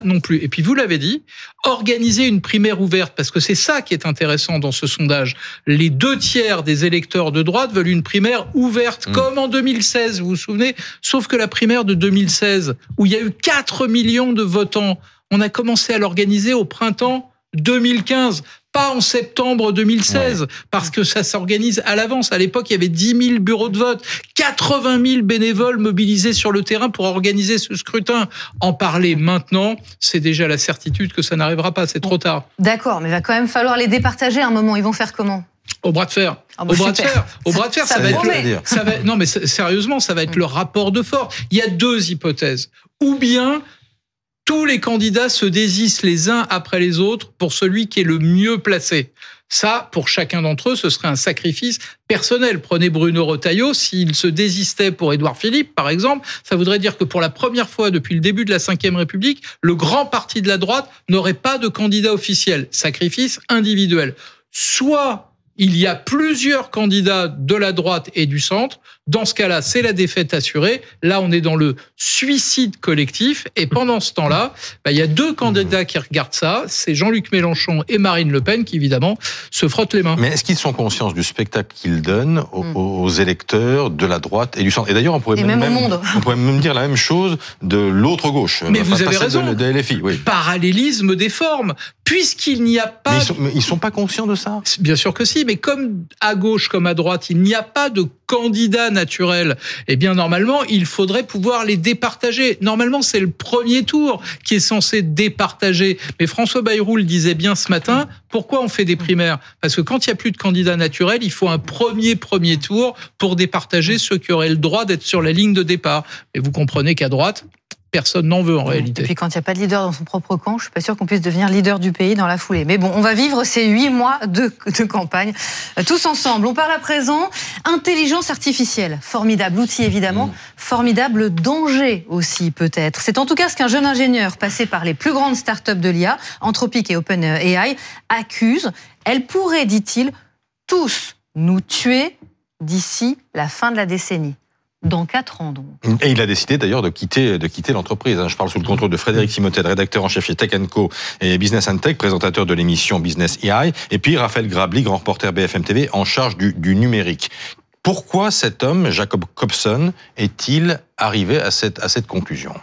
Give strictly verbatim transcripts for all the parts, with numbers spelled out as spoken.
Non plus. Et puis, vous l'avez dit, organiser une primaire ouverte, parce que c'est ça qui est intéressant dans ce sondage. Les deux tiers des électeurs de droite veulent une primaire ouverte, mmh. comme en deux mille seize, vous vous souvenez? Sauf que la primaire de deux mille seize, où il y a eu quatre millions de votants, on a commencé à l'organiser au printemps deux mille quinze. Pas en septembre deux mille seize, ouais. parce que ça s'organise à l'avance. À l'époque, il y avait dix mille bureaux de vote, quatre-vingt mille bénévoles mobilisés sur le terrain pour organiser ce scrutin. En parler maintenant, c'est déjà la certitude que ça n'arrivera pas, c'est trop tard. D'accord, mais il va quand même falloir les départager à un moment. Ils vont faire comment ? Au bras de fer. Ah bah Au bras super. de fer. Au bras de fer, ça, ça va être le, ça va, non mais sérieusement, ça va être le rapport de force. Il y a deux hypothèses. Ou bien tous les candidats se désistent les uns après les autres pour celui qui est le mieux placé. Ça, pour chacun d'entre eux, ce serait un sacrifice personnel. Prenez Bruno Retailleau, s'il se désistait pour Édouard Philippe, par exemple, ça voudrait dire que pour la première fois depuis le début de la cinquième République, le grand parti de la droite n'aurait pas de candidat officiel. Sacrifice individuel. Soit il y a plusieurs candidats de la droite et du centre. Dans ce cas-là, c'est la défaite assurée. Là, on est dans le suicide collectif. Et pendant ce temps-là, bah, il y a deux candidats qui regardent ça. C'est Jean-Luc Mélenchon et Marine Le Pen qui, évidemment, se frottent les mains. Mais est-ce qu'ils sont conscients du spectacle qu'ils donnent aux, mmh. aux électeurs de la droite et du centre? Et d'ailleurs, on pourrait, et même, même, même, on pourrait même dire la même chose de l'autre gauche. Mais enfin, vous avez raison. De, de L F I, oui. Parallélisme des formes. Puisqu'il n'y a pas... Mais ils sont, mais ils sont pas conscients de ça? Bien sûr que si, mais comme à gauche comme à droite, il n'y a pas de candidat naturel, eh bien normalement, il faudrait pouvoir les départager. Normalement, c'est le premier tour qui est censé départager. Mais François Bayrou le disait bien ce matin, pourquoi on fait des primaires? Parce que quand il n'y a plus de candidat naturel, il faut un premier premier tour pour départager ceux qui auraient le droit d'être sur la ligne de départ. Et vous comprenez qu'à droite, personne n'en veut en réalité. Et puis quand il n'y a pas de leader dans son propre camp, je suis pas sûre qu'on puisse devenir leader du pays dans la foulée. Mais bon, on va vivre ces huit mois de, de campagne tous ensemble. On parle à présent intelligence artificielle. Formidable outil évidemment, mmh. formidable danger aussi peut-être. C'est en tout cas ce qu'un jeune ingénieur passé par les plus grandes startups de l'I A, Anthropic et OpenAI, accuse. Elle pourrait, dit-il, tous nous tuer d'ici la fin de la décennie. Dans quatre ans, donc. Et il a décidé d'ailleurs de quitter, de quitter l'entreprise. Je parle sous le contrôle de Frédéric Simotel, rédacteur en chef chez Tech and Co et Business and Tech, présentateur de l'émission Business A I, et puis Raphaël Grabli, grand reporter B F M T V, en charge du, du numérique. Pourquoi cet homme, Jacob Hobson, est-il arrivé à cette, à cette conclusion?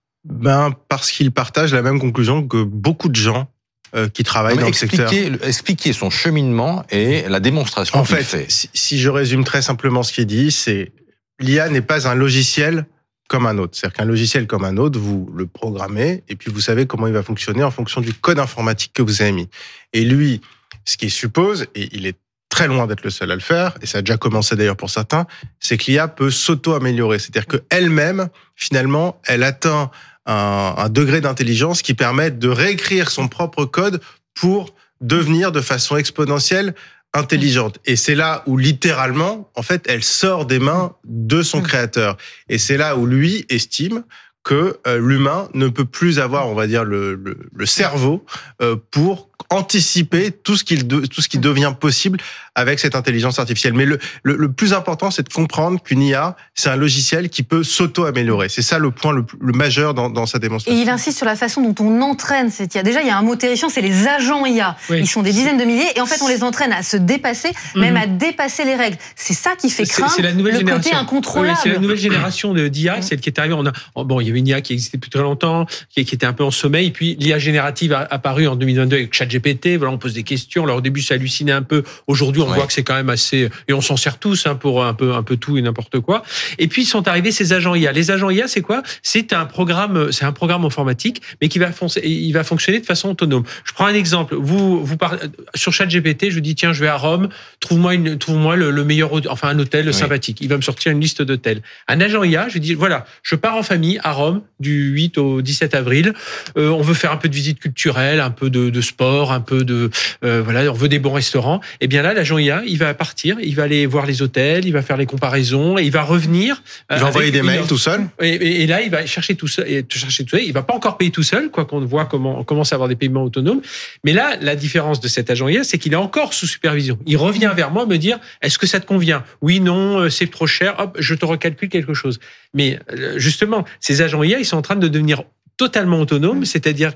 Ben, parce qu'il partage la même conclusion que beaucoup de gens euh, qui travaillent dans le secteur. Expliquer son cheminement et la démonstration en qu'il fait, fait. Si, si je résume très simplement ce qu'il dit, c'est l'I A n'est pas un logiciel comme un autre. C'est-à-dire qu'un logiciel comme un autre, vous le programmez et puis vous savez comment il va fonctionner en fonction du code informatique que vous avez mis. Et lui, ce qu'il suppose, et il est très loin d'être le seul à le faire, et ça a déjà commencé d'ailleurs pour certains, c'est que l'I A peut s'auto-améliorer. C'est-à-dire qu'elle-même, finalement, elle atteint un, un degré d'intelligence qui permet de réécrire son propre code pour devenir de façon exponentielle intelligente. Et c'est là où, littéralement, en fait, elle sort des mains de son créateur. Et c'est là où lui estime que euh, l'humain ne peut plus avoir, on va dire, le, le, le cerveau euh, pour anticiper tout ce, qu'il de, tout ce qui devient possible avec cette intelligence artificielle. Mais le, le, le plus important, c'est de comprendre qu'une I A, c'est un logiciel qui peut s'auto-améliorer. C'est ça le point le, le majeur dans, dans sa démonstration. Et il insiste sur la façon dont on entraîne cette I A. Déjà, il y a un mot terrifiant, c'est les agents I A. Oui. Ils sont des dizaines de milliers et en fait, on les entraîne à se dépasser, mmh. même à dépasser les règles. C'est ça qui fait craindre c'est, c'est la nouvelle le génération. Côté incontrôlable. Oui, c'est la nouvelle génération d'I A, celle qui est arrivée. On a, bon, il y avait une I A qui existait depuis très longtemps, qui, qui était un peu en sommeil, puis l'I A générative a apparu en deux mille vingt-deux avec ChatGPT. Voilà, on pose des questions. Alors au début, ça hallucinait un peu. Aujourd'hui, on ouais. voit que c'est quand même assez, et on s'en sert tous hein, pour un peu, un peu tout et n'importe quoi. Et puis sont arrivés ces agents I A. Les agents I A, c'est quoi? C'est un programme, c'est un programme informatique, mais qui va foncer, il va fonctionner de façon autonome. Je prends un exemple. Vous, vous parlez sur ChatGPT. Je vous dis tiens, je vais à Rome. Trouve-moi une, trouve-moi le, le meilleur, enfin un hôtel oui. sympathique. Il va me sortir une liste d'hôtels. Un agent I A, je lui dis voilà, je pars en famille à Rome du huit au dix-sept avril. Euh, on veut faire un peu de visite culturelle, un peu de, de sport, un peu de Euh, voilà, on veut des bons restaurants. Et bien là, l'agent I A, il va partir, il va aller voir les hôtels, il va faire les comparaisons, et il va revenir. Il va envoyer des mails tout seul. Et, et, et là, il va chercher tout seul. Et chercher tout seul. Il va pas encore payer tout seul, quoi qu'on voit comment on commence à avoir des paiements autonomes. Mais là, la différence de cet agent I A, c'est qu'il est encore sous supervision. Il revient vers moi me dire, est-ce que ça te convient? Oui, non, c'est trop cher. Hop, je te recalcule quelque chose. Mais justement, ces agents I A, ils sont en train de devenir totalement autonomes, c'est-à-dire